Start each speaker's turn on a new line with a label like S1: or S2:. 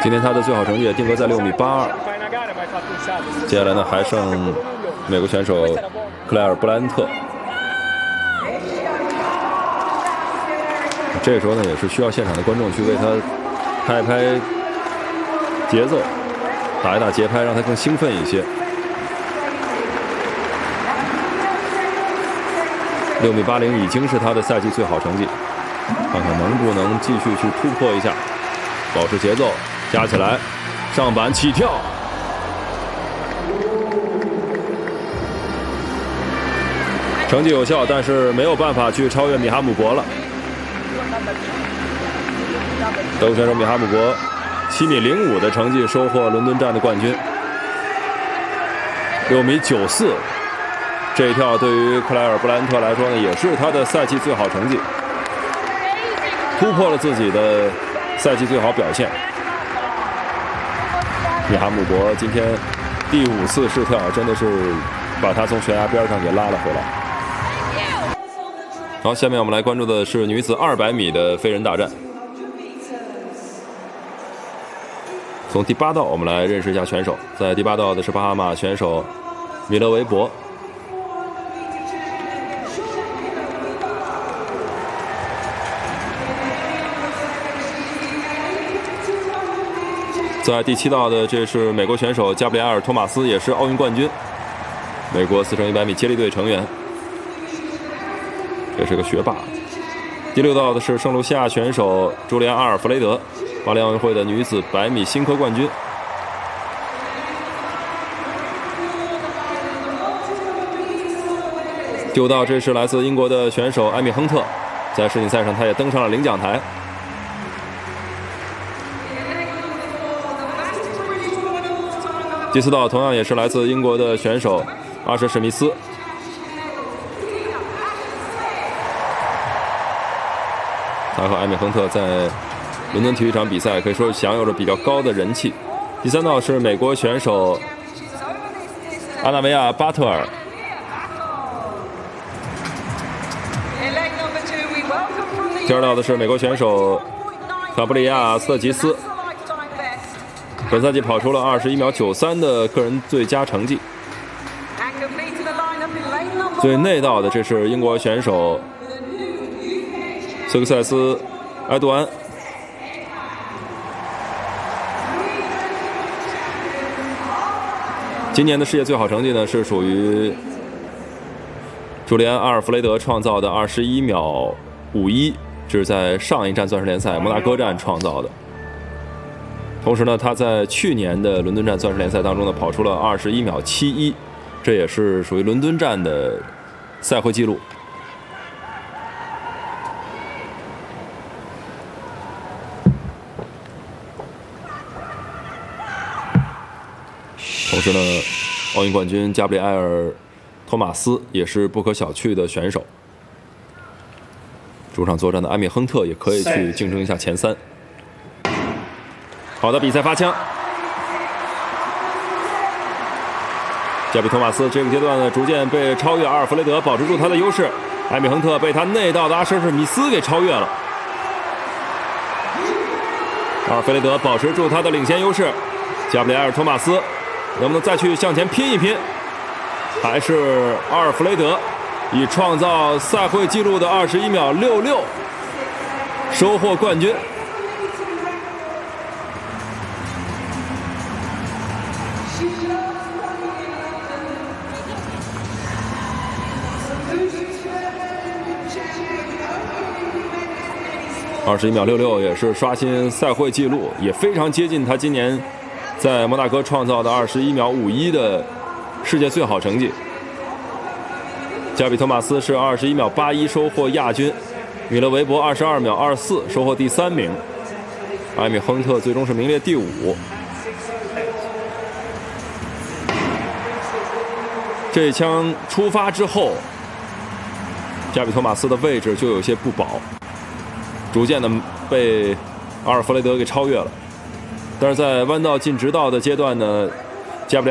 S1: 今天他的最好成绩也定格在6.82米。接下来呢，还剩美国选手克莱尔·布莱恩特。这个时候呢，也是需要现场的观众去为他拍一拍节奏，打一打节拍，让他更兴奋一些。6.80米已经是他的赛季最好成绩，看看能不能继续去突破一下，保持节奏，加起来，上板起跳。成绩有效，但是没有办法去超越米哈姆博了。德国选手米哈姆博7.05米的成绩收获伦敦站的冠军。6.94米，这一跳对于克莱尔·布莱恩特来说呢，也是他的赛季最好成绩，突破了自己的赛季最好表现。米哈姆博今天第5次试跳，真的是把他从悬崖边上给拉了回来。好，下面我们来关注的是女子200米的飞人大战。从第8道我们来认识一下选手，在第8道的是巴哈马选手米勒维博。在第7道的这是美国选手加布里埃尔·托马斯，也是奥运冠军，美国4乘100米接力队成员，这是个学霸。第6道的是圣卢西亚选手朱利安·阿尔弗雷德，巴黎奥运会的女子100米新科冠军。第5道这是来自英国的选手艾米·亨特，在世锦赛上她也登上了领奖台。第4道同样也是来自英国的选手阿什·史密斯。他和艾米·亨特在伦敦体育场比赛可以说享有着比较高的人气。第3道是美国选手阿纳维亚·巴特尔。第2道的是美国选手卡布里亚·斯特吉斯，本赛季跑出了21.93秒的个人最佳成绩。最内道的这是英国选手斯克塞斯·埃杜安。今年的世界最好成绩呢，是属于朱利安·阿尔弗雷德创造的21.51秒，这是在上一站钻石联赛摩纳哥站创造的。同时呢，他在去年的伦敦站钻石联赛当中呢，跑出了21.71秒，这也是属于伦敦站的赛会纪录。同时呢，奥运冠军加布里埃尔·托马斯也是不可小觑的选手。主场作战的艾米·亨特也可以去竞争一下前3。好的，比赛发枪。加比托马斯这个阶段呢，逐渐被超越，阿尔弗雷德保持住他的优势。艾米·亨特被他内道的阿什·史密斯给超越了。阿尔弗雷德保持住他的领先优势。加布里埃尔·托马斯能不能再去向前拼一拼？还是阿尔弗雷德以创造赛会纪录的21.66秒收获冠军。21.66秒也是刷新赛会纪录，也非常接近他今年在摩纳哥创造的21.51秒的世界最好成绩。加比托马斯是21.81秒收获亚军，米勒维博22.24秒收获第3名，艾米·亨特最终是名列第5。这一枪出发之后，加比托马斯的位置就有些不保，逐渐的被阿尔弗雷德给超越了。但是在弯道进直道的阶段呢，